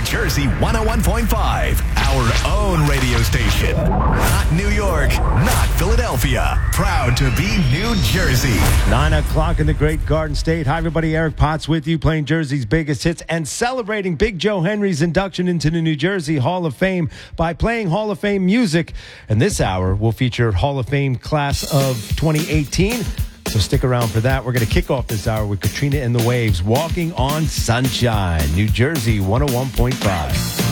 Jersey 101.5, our own radio station. Not New York, not Philadelphia. Proud to be New Jersey. 9 o'clock in the great Garden State. Hi, everybody. Eric Potts with you, playing Jersey's biggest hits and celebrating Big Joe Henry's induction into the New Jersey Hall of Fame by playing Hall of Fame music. And this hour will feature Hall of Fame class of 2018. So stick around for that. We're going to kick off this hour with Katrina and the Waves, Walking on Sunshine, New Jersey 101.5.